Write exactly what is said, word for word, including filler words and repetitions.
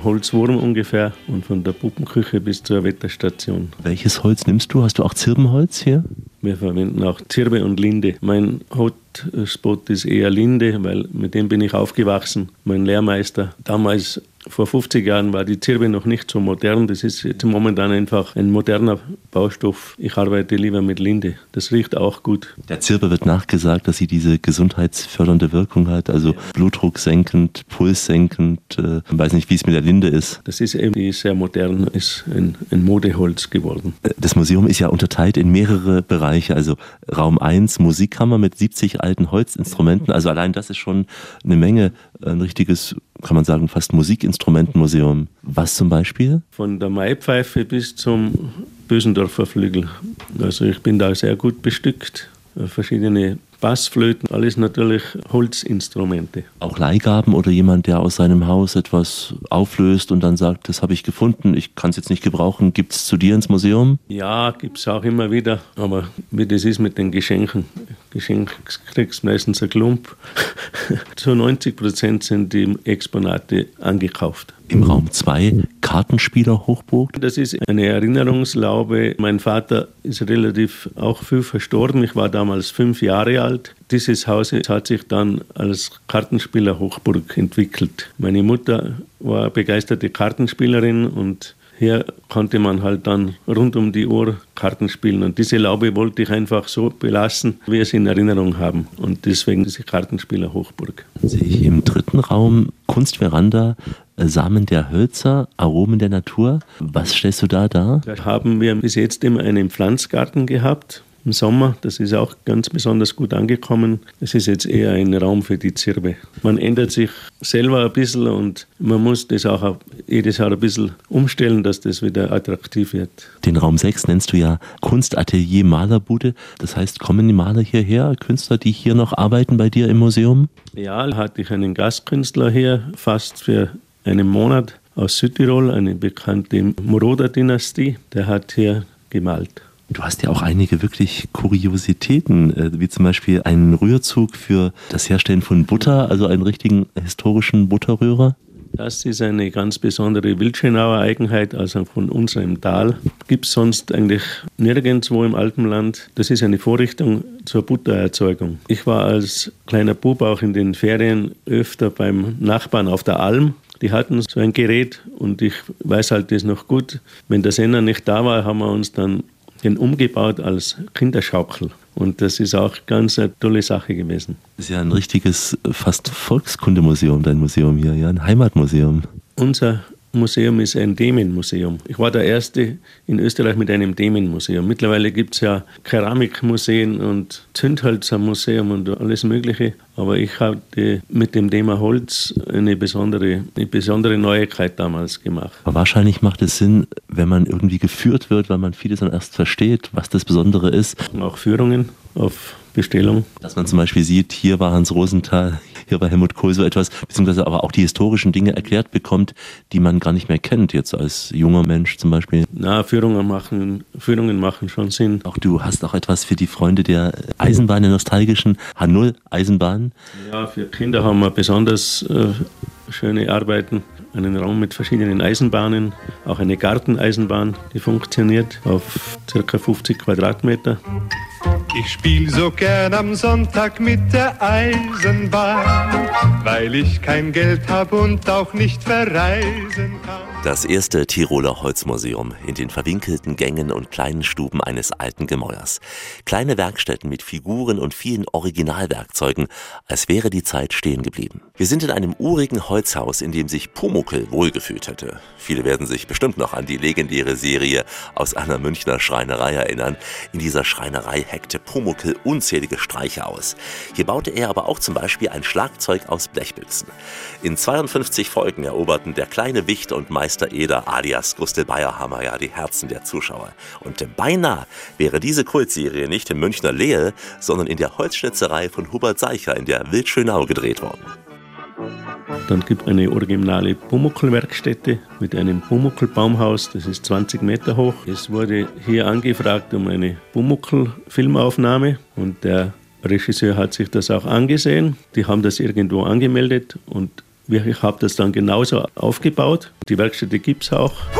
Holzwurm ungefähr und von der Puppenküche bis zur Wetterstation. Welches Holz nimmst du? Hast du auch Zirbenholz hier? Wir verwenden auch Zirbe und Linde. Mein Hotspot ist eher Linde, weil mit dem bin ich aufgewachsen. Mein Lehrmeister damals, vor fünfzig Jahren, war die Zirbe noch nicht so modern. Das ist jetzt momentan einfach ein moderner Baustoff. Ich arbeite lieber mit Linde. Das riecht auch gut. Der Zirbe wird nachgesagt, dass sie diese gesundheitsfördernde Wirkung hat, also ja. Blutdruck senkend, Puls senkend. Äh, ich weiß nicht, wie es mit der Linde ist. Das ist eben sehr modern, ist ein, ein Modeholz geworden. Das Museum ist ja unterteilt in mehrere Bereiche. Also Raum eins, Musikkammer mit siebzig alten Holzinstrumenten. Also allein das ist schon eine Menge, ein richtiges, kann man sagen, fast Musikinstrumentenmuseum. Was zum Beispiel? Von der Maipfeife bis zum Bösendorfer Flügel. Also ich bin da sehr gut bestückt. Verschiedene Bassflöten, alles natürlich Holzinstrumente. Auch Leihgaben oder jemand, der aus seinem Haus etwas auflöst und dann sagt, das habe ich gefunden, ich kann es jetzt nicht gebrauchen. Gibt es zu dir ins Museum? Ja, gibt es auch immer wieder. Aber wie das ist mit den Geschenken, Geschenk kriegst du meistens ein Klump. Zu neunzig Prozent sind die Exponate angekauft. Im Raum zwei Kartenspieler-Hochburg. Das ist eine Erinnerungslaube. Mein Vater ist relativ auch früh verstorben. Ich war damals fünf Jahre alt. Dieses Haus hat sich dann als Kartenspieler-Hochburg entwickelt. Meine Mutter war eine begeisterte Kartenspielerin und hier konnte man halt dann rund um die Uhr Karten spielen. Und diese Laube wollte ich einfach so belassen, wie wir es in Erinnerung haben. Und deswegen diese Kartenspieler Hochburg. Sehe ich im dritten Raum Kunstveranda, Samen der Hölzer, Aromen der Natur. Was stellst du da dar? Da haben wir bis jetzt immer einen Pflanzgarten gehabt. Im Sommer, das ist auch ganz besonders gut angekommen. Es ist jetzt eher ein Raum für die Zirbe. Man ändert sich selber ein bisschen und man muss das auch jedes Jahr ein bisschen umstellen, dass das wieder attraktiv wird. Den Raum sechs nennst du ja Kunstatelier Malerbude. Das heißt, kommen die Maler hierher, Künstler, die hier noch arbeiten bei dir im Museum? Ja, hatte ich einen Gastkünstler hier, fast für einen Monat aus Südtirol, eine bekannte Moroder-Dynastie. Der hat hier gemalt. Du hast ja auch einige wirklich Kuriositäten, wie zum Beispiel einen Rührzug für das Herstellen von Butter, also einen richtigen historischen Butterrührer. Das ist eine ganz besondere Wildschönauer Eigenheit, also von unserem Tal. Gibt es sonst eigentlich nirgendwo im Alpenland. Das ist eine Vorrichtung zur Buttererzeugung. Ich war als kleiner Bub auch in den Ferien öfter beim Nachbarn auf der Alm. Die hatten so ein Gerät und ich weiß halt das noch gut. Wenn der Senner nicht da war, haben wir uns dann den umgebaut als Kinderschaukel. Und das ist auch ganz eine tolle Sache gewesen. Das ist ja ein richtiges, fast Volkskundemuseum, dein Museum hier, ja, ein Heimatmuseum. Unser Museum ist ein Demenmuseum. Ich war der Erste in Österreich mit einem Demenmuseum. Mittlerweile gibt es ja Keramikmuseen und Zündhölzermuseum und alles Mögliche. Aber ich hatte mit dem Thema Holz eine besondere, eine besondere Neuigkeit damals gemacht. Aber wahrscheinlich macht es Sinn, wenn man irgendwie geführt wird, weil man vieles dann erst versteht, was das Besondere ist. Auch Führungen auf Bestellung. Dass man zum Beispiel sieht, hier war Hans Rosenthal, hier war Helmut Kohl, so etwas, beziehungsweise aber auch die historischen Dinge erklärt bekommt, die man gar nicht mehr kennt, jetzt als junger Mensch zum Beispiel. Na, Führungen machen, Führungen machen schon Sinn. Auch du hast auch etwas für die Freunde der Eisenbahn, der nostalgischen H null Eisenbahn. Ja, für Kinder haben wir besonders äh, schöne Arbeiten. Einen Raum mit verschiedenen Eisenbahnen, auch eine Garteneisenbahn, die funktioniert auf ca. fünfzig Quadratmeter. Ich spiel so gern am Sonntag mit der Eisenbahn, weil ich kein Geld hab und auch nicht verreisen kann. Das erste Tiroler Holzmuseum in den verwinkelten Gängen und kleinen Stuben eines alten Gemäuers. Kleine Werkstätten mit Figuren und vielen Originalwerkzeugen, als wäre die Zeit stehen geblieben. Wir sind in einem urigen Holzhaus, in dem sich Pumuckl wohlgefühlt hätte. Viele werden sich bestimmt noch an die legendäre Serie aus einer Münchner Schreinerei erinnern. In dieser Schreinerei heckte Pumuckl unzählige Streiche aus. Hier baute er aber auch zum Beispiel ein Schlagzeug aus Blechbüchsen. In zweiundfünfzig Folgen eroberten der kleine Wicht und Meister Eder alias Gustl Bayerhammer ja die Herzen der Zuschauer. Und beinahe wäre diese Kultserie nicht im Münchner Lehel, sondern in der Holzschnitzerei von Hubert Seicher in der Wildschönau gedreht worden. Dann gibt es eine originale Pumuckl-Werkstätte mit einem Pumuckl-Baumhaus, das ist zwanzig Meter hoch. Es wurde hier angefragt um eine Pumuckl-Filmaufnahme und der Regisseur hat sich das auch angesehen. Die haben das irgendwo angemeldet und Ich habe das dann genauso aufgebaut. Die Werkstätte gibt es auch.